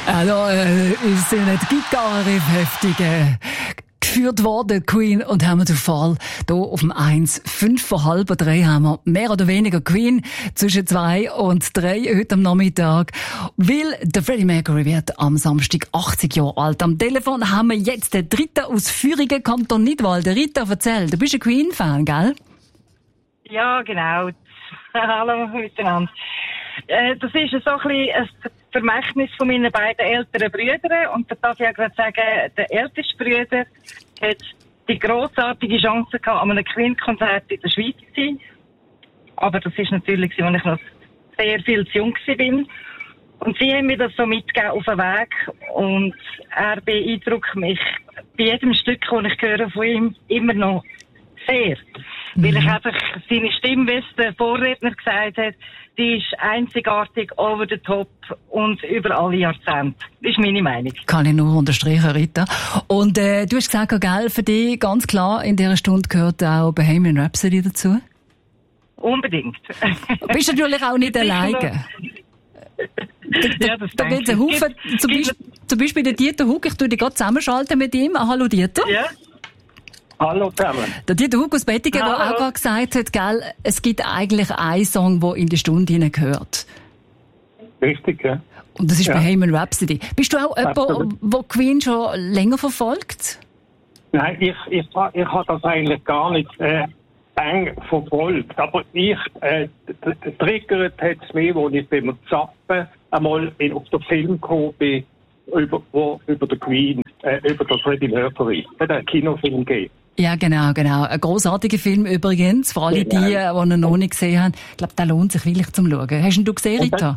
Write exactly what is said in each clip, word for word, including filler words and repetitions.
Also, äh, ist ja nicht Gitarre heftig äh, geführt worden, Queen, und haben wir den Fall hier auf dem eins. Fünf vor halb drei haben wir mehr oder weniger Queen zwischen zwei und drei heute am Nachmittag. Weil der Freddie Mercury wird am Samstag achtzig Jahre alt. Am Telefon haben wir jetzt den dritten aus Führingen, Kanton Nidwald. Der Rita, erzähl, du bist ein Queen-Fan, gell? Ja, genau. Hallo miteinander. Äh, das ist so ein bisschen ein Vermächtnis von meinen beiden älteren Brüdern. Und da darf ich auch gerade sagen, der älteste Bruder hat die grossartige Chance gehabt, an einem Queen-Konzert in der Schweiz zu sein. Aber das ist natürlich, als ich noch sehr viel zu jung war. Und sie haben mir das so mitgegeben auf den Weg. Und er beeindruckt mich bei jedem Stück, das ich höre von ihm, immer noch sehr. Mhm. Weil ich einfach seine Stimme, wie es der Vorredner gesagt hat, die ist einzigartig, over the top und über alle Jahrzehnte. Das ist meine Meinung. Kann ich nur unterstreichen, Rita. Und äh, du hast gesagt, gell, für dich ganz klar, in dieser Stunde gehört auch Bohemian Rhapsody dazu? Unbedingt. Du bist natürlich auch nicht alleine. Ja, das da gibt es einen Haufen, zum, Beispiel, zum Beispiel der Dieter Hug, ich tue dich gerade zusammenschalten mit ihm. Hallo Dieter. Ja. Hallo zusammen. Der Dieter Hug aus Bettigen, der auch gerade gesagt hat, gell, es gibt eigentlich einen Song, der in die Stunde hineingehört. Richtig, ja. Und das ist ja. Bohemian Rhapsody. Bist du auch jemand, der Queen schon länger verfolgt? Nein, ich, ich, ich habe das eigentlich gar nicht äh, eng verfolgt. Aber ich, äh, triggert hat es mich, als ich beim Zappen einmal in, auf den Film gekommen bin, über, wo, über den Queen, äh, über den Freddie Mercury. Es hat einen Kinofilm gegeben. Ja, genau, genau. Ein grossartiger Film übrigens, für alle die, die ihn noch nicht gesehen haben. Ich glaube, der lohnt sich wirklich zum Schauen. Hast ihn du gesehen, Rita?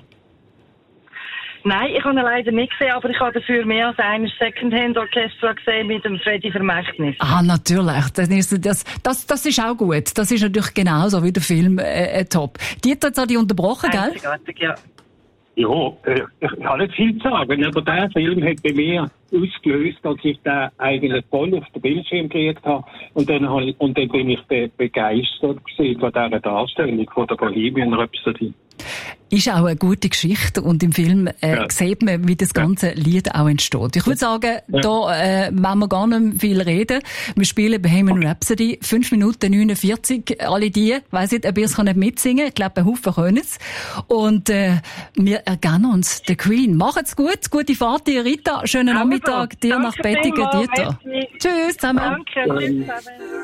Nein, ich habe ihn leider nicht gesehen, aber ich habe dafür mehr als ein Secondhand-Orchester gesehen mit dem Freddie Vermächtnis. Ah, natürlich. Das ist, das, das, das ist auch gut. Das ist natürlich genauso wie der Film äh, top. Dieter hat dich unterbrochen, gell? Einzigartig, ja. Ja, äh, ich kann nicht viel sagen, aber der Film hat bei mir ausgelöst, als ich den eigentlich voll auf den Bildschirm gekriegt habe. Und dann, habe ich, und dann bin ich be- begeistert gewesen von dieser Darstellung von der Bohemian Rhapsody. Ist auch eine gute Geschichte und im Film äh, ja. sieht man, wie das ganze ja. Lied auch entsteht. Ich würde sagen, ja. da äh, wollen wir gar nicht viel reden. Wir spielen Bohemian Rhapsody, fünf Minuten neunundvierzig. Alle die, weiss nicht, ob ihr es nicht mitsingen kann. Ich glaube, ein Haufen können es. Und äh, wir ergeben uns der Queen. Macht's gut, gute Fahrt, dir Rita. Schönen Nachmittag dir nach Bettigen, Dieter. Tschüss zusammen. Danke, tschüss zusammen.